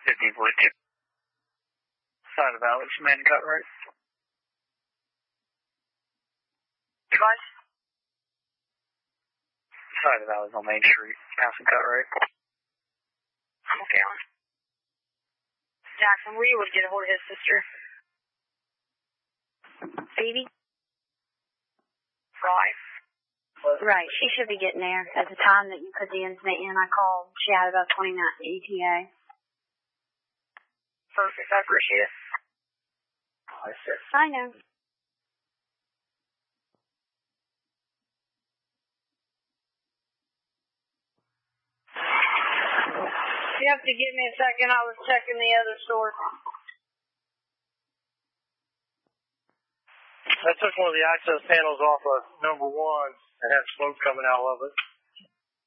5042. Side of Alex, man cut right. Device? Side of Alex on Main Street, passing cut right. Okay, on. Jackson, were you able to get a hold of his sister? Phoebe? Right. She should be getting there. At the time that you put the incident in, I called. She had about 29 ETA. Perfect, I appreciate it. I know. You have to give me a second. I was checking the other source. I took one of the access panels off of number 1 and had smoke coming out of it.